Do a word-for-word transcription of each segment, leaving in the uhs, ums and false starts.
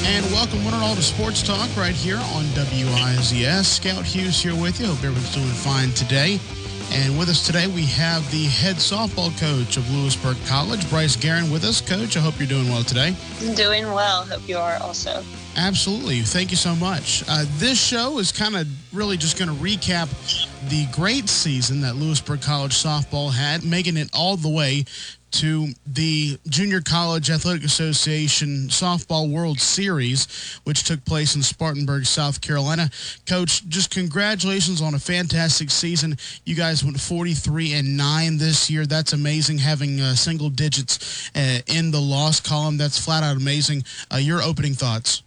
And welcome one and all to Sports Talk right here on W I Z S. Scout Hughes here with you. Hope everyone's doing fine today. And with us today, we have the head softball coach of Lewisburg College, Bryce Guerin, with us. Coach, I hope you're doing well today. I'm doing well. Hope you are also. Absolutely. Thank you so much. Uh, this show is kind of really just going to recap the great season that Lewisburg College softball had, making it all the way to the Junior College Athletic Association Softball World Series, which took place in Spartanburg, South Carolina. Coach, just congratulations on a fantastic season. You guys went forty-three and nine this year. That's amazing, having uh, single digits uh, in the loss column. That's flat out amazing. Uh, your opening thoughts?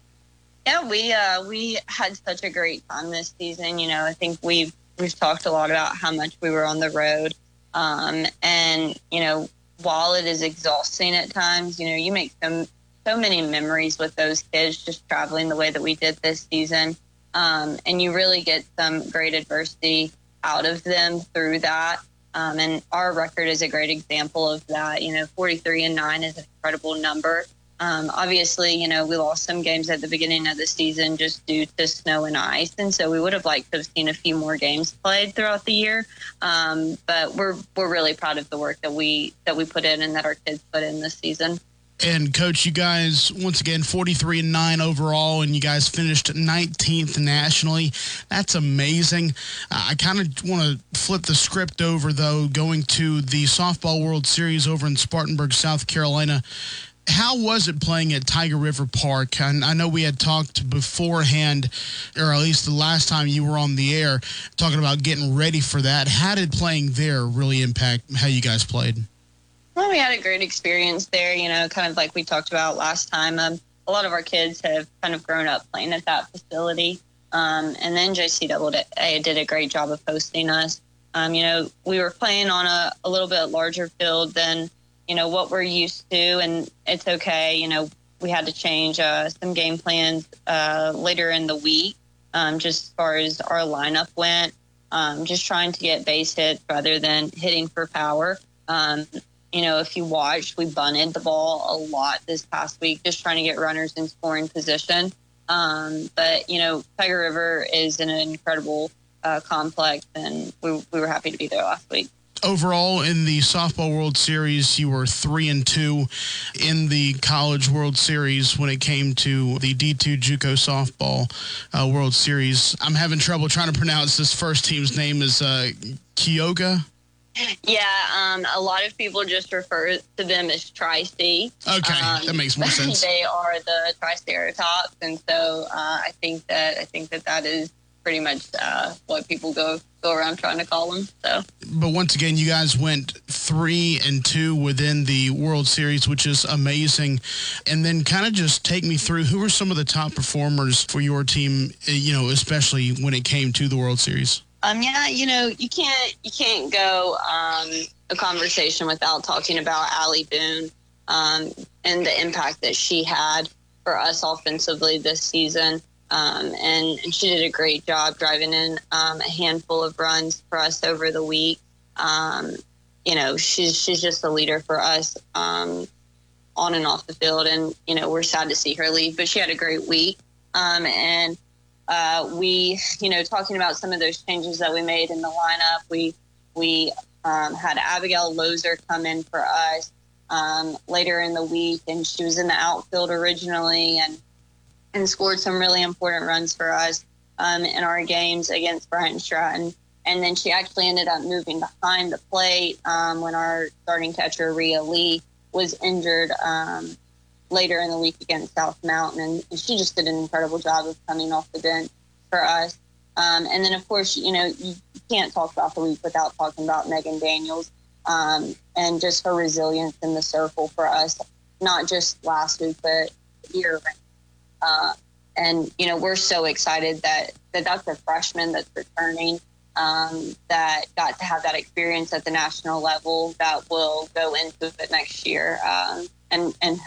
Yeah, we uh, we had such a great time this season. You know, I think we've we've talked a lot about how much we were on the road, um, and you know, while it is exhausting at times, you know, you make so so many memories with those kids just traveling the way that we did this season, um, and you really get some great adversity out of them through that. Um, and our record is a great example of that. You know, forty-three and nine is an incredible number. Um, obviously, you know, we lost some games at the beginning of the season just due to snow and ice. And so we would have liked to have seen a few more games played throughout the year. Um, but we're we're really proud of the work that we that we put in and that our kids put in this season. And, Coach, you guys, once again, forty-three and nine overall, and you guys finished nineteenth nationally. That's amazing. Uh, I kind of want to flip the script over, though, going to the Softball World Series over in Spartanburg, South Carolina. How was it playing at Tiger River Park? And I know we had talked beforehand, or at least the last time you were on the air, talking about getting ready for that. How did playing there really impact how you guys played? Well, we had a great experience there, you know, kind of like we talked about last time. Um, a lot of our kids have kind of grown up playing at that facility. Um, and then J C W A did a great job of hosting us. Um, you know, we were playing on a, a little bit larger field than you know, what we're used to, and it's okay. You know, we had to change uh, some game plans uh, later in the week, um, just as far as our lineup went, um, just trying to get base hits rather than hitting for power. Um, you know, if you watched, we bunted the ball a lot this past week, just trying to get runners in scoring position. Um, but, you know, Tiger River is an incredible uh, complex, and we, we were happy to be there last week. Overall, in the Softball World Series, you were three and two. In the College World Series, when it came to the D two JUCO Softball uh, World Series, I'm having trouble trying to pronounce this first team's name. Is uh, Kyoga? Yeah, um, a lot of people just refer to them as Tri-C. Okay, um, that makes more sense. They are the Triceratops, and so uh, I think that I think that that is pretty much uh, what people go go around trying to call them. So, but once again, you guys went three and two within the World Series, which is amazing. And then, kind of just take me through who were some of the top performers for your team. You know, especially when it came to the World Series. Um, yeah, you know, you can't you can't go um, a conversation without talking about Allie Boone um, and the impact that she had for us offensively this season. Um, and, and she did a great job driving in um, a handful of runs for us over the week. Um, you know, she's she's just a leader for us um, on and off the field. And, you know, we're sad to see her leave, but she had a great week. Um, and uh, we, you know, talking about some of those changes that we made in the lineup, we, we um, had Abigail Lozer come in for us um, later in the week, and she was in the outfield originally, and and scored some really important runs for us um, in our games against Bryant Stratton. And then she actually ended up moving behind the plate um, when our starting catcher, Rhea Lee, was injured um, later in the week against South Mountain. And, and she just did an incredible job of coming off the bench for us. Um, and then, of course, you know, you can't talk about the week without talking about Megan Daniels um, and just her resilience in the circle for us, not just last week, but year round. Uh, and, you know, we're so excited that, that that's a freshman that's returning, um, that got to have that experience at the national level that will go into it next year um, and, and